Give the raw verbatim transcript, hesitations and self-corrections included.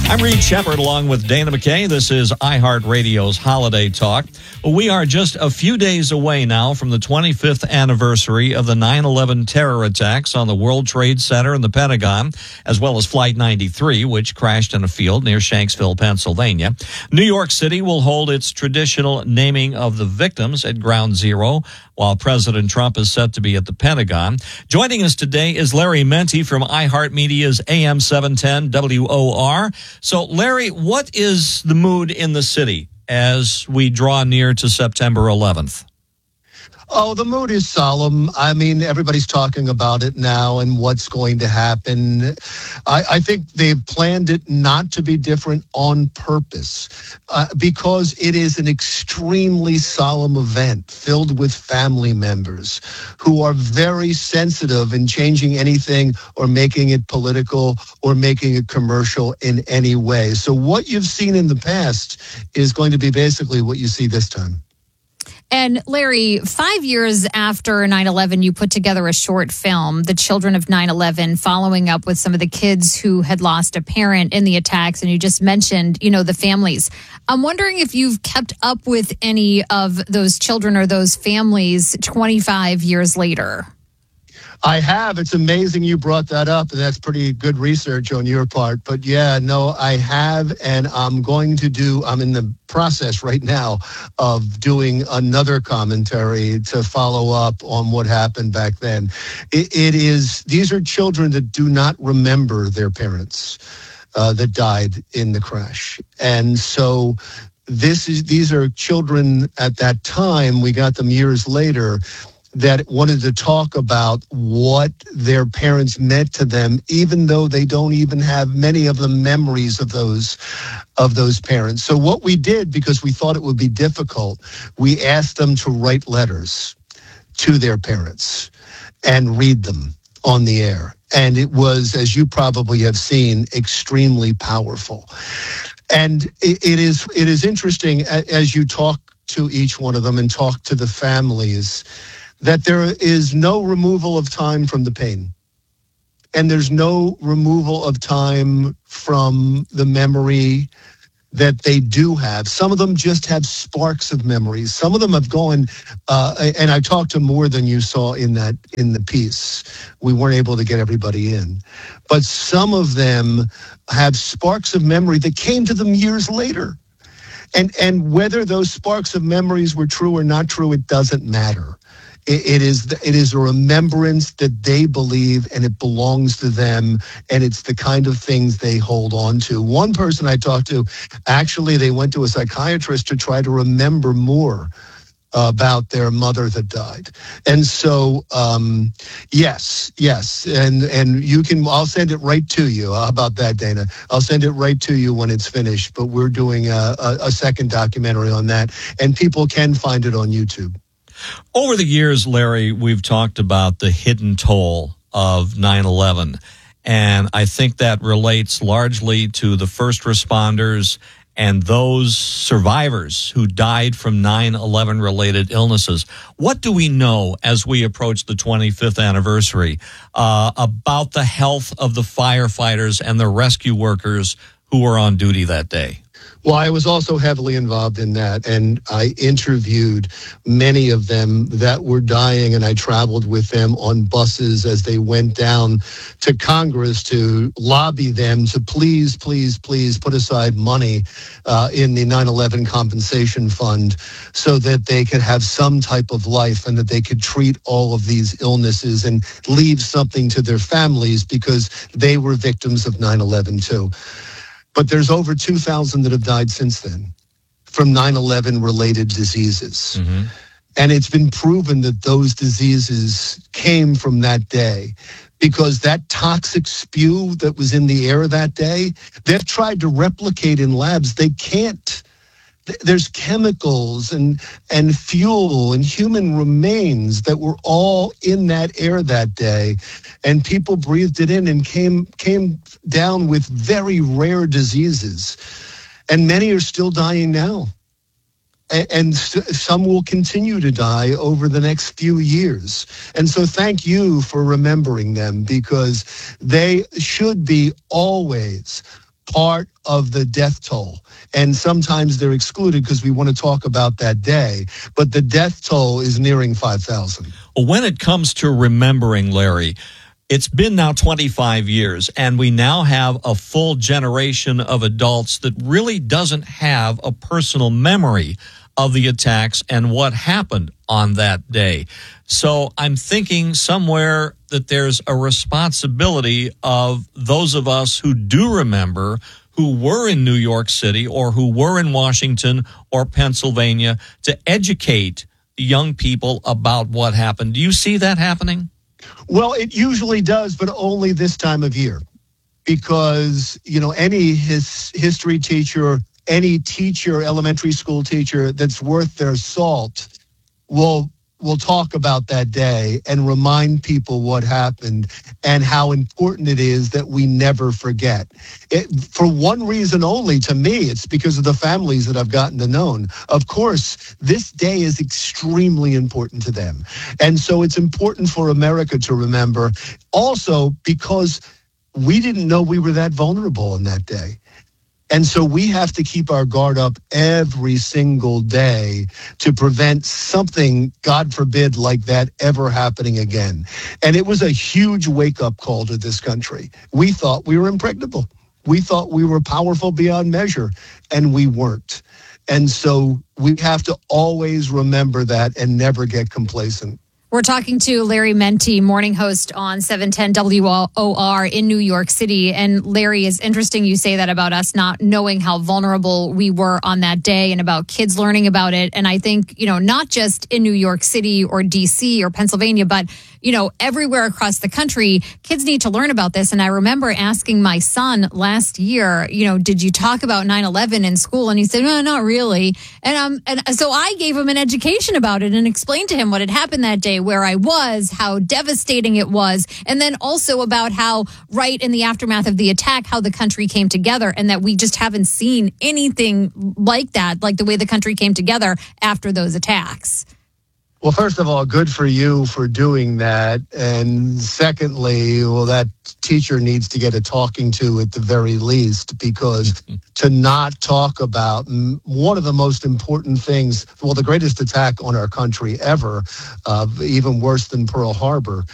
I'm Reed Shepard along with Dana McKay. This is iHeartRadio's Holiday Talk. We are just a few days away now from the twenty-fifth anniversary of the nine eleven terror attacks on the World Trade Center and the Pentagon, as well as Flight ninety-three, which crashed in a field near Shanksville, Pennsylvania. New York City will hold its traditional naming of the victims at Ground Zero, while President Trump is set to be at the Pentagon. Joining us today is Larry Mendte from iHeartMedia's A M seven ten W O R. So, Larry, what is the mood in the city as we draw near to September eleventh? Oh, the mood is solemn. I mean, everybody's talking about it now and what's going to happen. I, I think they've planned it not to be different on purpose uh, because it is an extremely solemn event filled with family members who are very sensitive in changing anything or making it political or making it commercial in any way. So what you've seen in the past is going to be basically what you see this time. And Larry, five years after nine eleven, you put together a short film, The Children of nine eleven, following up with some of the kids who had lost a parent in the attacks. And you just mentioned, you know, the families. I'm wondering if you've kept up with any of those children or those families twenty-five years later. I have. It's amazing you brought that up, and that's pretty good research on your part. But yeah, no, I have, and I'm going to do, I'm in the process right now of doing another commentary to follow up on what happened back then. It, it is, these are children that do not remember their parents uh, that died in the crash. And so this is, these are children at that time, we got them years later, that wanted to talk about what their parents meant to them, even though they don't even have many of the memories of those of those parents. So what we did, because we thought it would be difficult, we asked them to write letters to their parents and read them on the air. And it was, as you probably have seen, extremely powerful. And it, it is it is interesting as you talk to each one of them and talk to the families, that there is no removal of time from the pain. And there's no removal of time from the memory that they do have. Some of them just have sparks of memories. Some of them have gone, uh, and I talked to more than you saw in that in the piece. We weren't able to get everybody in. But some of them have sparks of memory that came to them years later. And, and whether those sparks of memories were true or not true, it doesn't matter. It is it is a remembrance that they believe, and it belongs to them, and it's the kind of things they hold on to. One person I talked to, actually, they went to a psychiatrist to try to remember more about their mother that died. And so, um, yes, yes, and and you can, I'll send it right to you. How about that, Dana? I'll send it right to you when it's finished, but we're doing a, a, a second documentary on that, and people can find it on YouTube. Over the years, Larry, we've talked about the hidden toll of nine eleven, and I think that relates largely to the first responders and those survivors who died from nine eleven related illnesses. What do we know as we approach the twenty-fifth anniversary uh, about the health of the firefighters and the rescue workers who were on duty that day? Well, I was also heavily involved in that, and I interviewed many of them that were dying, and I traveled with them on buses as they went down to Congress to lobby them to please, please, please put aside money uh, in the nine eleven compensation fund so that they could have some type of life and that they could treat all of these illnesses and leave something to their families, because they were victims of nine eleven too. But there's over two thousand that have died since then from nine eleven related diseases. Mm-hmm. And it's been proven that those diseases came from that day, because that toxic spew that was in the air that day, they've tried to replicate in labs. They can't. There's chemicals and and fuel and human remains that were all in that air that day, and people breathed it in and came came down with very rare diseases, and many are still dying now, and, and some will continue to die over the next few years. And so thank you for remembering them, because they should be always part of the death toll. And sometimes they're excluded because we want to talk about that day. But the death toll is nearing five thousand. Well, when it comes to remembering, Larry, it's been now twenty-five years, and we now have a full generation of adults that really doesn't have a personal memory of the attacks and what happened on that day. So I'm thinking somewhere that there's a responsibility of those of us who do remember, who were in New York City or who were in Washington or Pennsylvania, to educate young people about what happened. Do you see that happening? Well, it usually does, but only this time of year. Because, you know, any his history teacher, any teacher, elementary school teacher that's worth their salt will will talk about that day and remind people what happened and how important it is that we never forget. It, for one reason only, to me, it's because of the families that I've gotten to know. Of course, this day is extremely important to them. And so it's important for America to remember, also because we didn't know we were that vulnerable on that day. And so we have to keep our guard up every single day to prevent something, God forbid, like that ever happening again. And it was a huge wake-up call to this country. We thought we were impregnable. We thought we were powerful beyond measure, and we weren't. And so we have to always remember that and never get complacent. We're talking to Larry Mendte, morning host on seven ten W O R in New York City. And Larry, it's interesting you say that about us not knowing how vulnerable we were on that day and about kids learning about it. And I think, you know, not just in New York City or D C or Pennsylvania, but, you know, everywhere across the country, kids need to learn about this. And I remember asking my son last year, you know, did you talk about nine eleven in school? And he said, no, not really. And um, and so I gave him an education about it and explained to him what had happened that day, where I was, how devastating it was, and then also about how right in the aftermath of the attack, how the country came together, and that we just haven't seen anything like that, like the way the country came together after those attacks. Well, first of all, good for you for doing that. And secondly, well, that teacher needs to get a talking to at the very least, because to not talk about one of the most important things, well, the greatest attack on our country ever, uh, even worse than Pearl Harbor,